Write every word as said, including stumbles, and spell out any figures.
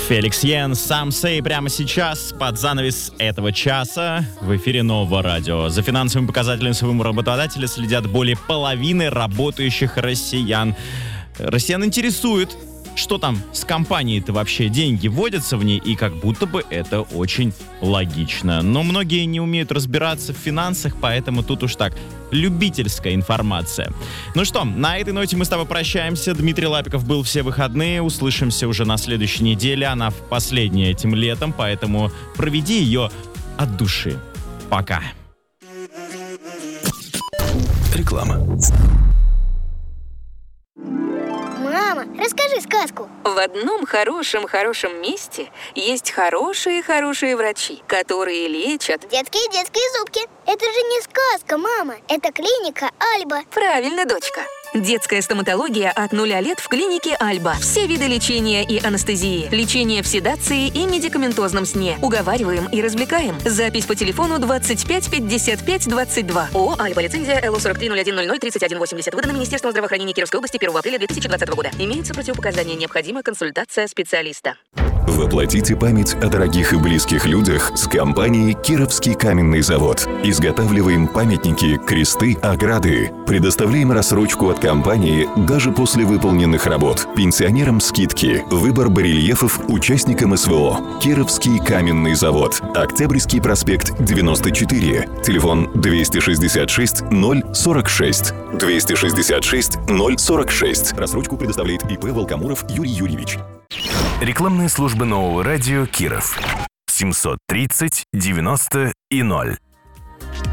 Феликс Йен, Some Say прямо сейчас, под занавес этого часа, в эфире Нового радио. За финансовыми показателями своего работодателя следят более половины работающих россиян. Россиян интересует, что там с компанией-то вообще, деньги вводятся в ней, и как будто бы это очень логично. Но многие не умеют разбираться в финансах, поэтому тут уж так, любительская информация. Ну что, на этой ноте мы с тобой прощаемся. Дмитрий Лапиков был все выходные. Услышимся уже на следующей неделе. Она последняя этим летом, поэтому проведи ее от души. Пока. Реклама. Мама, расскажи сказку. В одном хорошем-хорошем месте есть хорошие-хорошие врачи, которые лечат... Детские-детские зубки. Это же не сказка, мама. Это клиника Альба. Правильно, дочка. Детская стоматология от нуля лет в клинике Альба. Все виды лечения и анестезии. Лечение в седации и медикаментозном сне. Уговариваем и развлекаем. Запись по телефону двадцать пять пятьдесят пять двадцать два. ООО «Альба». Лицензия эл о сорок три ноль один ноль ноль тридцать один восемьдесят. Выдана Министерством здравоохранения Кировской области первого апреля две тысячи двадцатого года. Имеются противопоказания. Необходима консультация специалиста. Воплотите память о дорогих и близких людях с компанией «Кировский каменный завод». Изготавливаем памятники, кресты, ограды. Предоставляем рассрочку от компании даже после выполненных работ. Пенсионерам скидки. Выбор барельефов участникам эс вэ о. «Кировский каменный завод». Октябрьский проспект девяносто четыре. Телефон двести шестьдесят шесть ноль сорок шесть. двести шестьдесят шесть ноль сорок шесть. Рассрочку предоставляет и пэ Волкомуров Юрий Юрьевич. Рекламные службы Нового радио Киров. семьсот тридцать девяносто и ноль.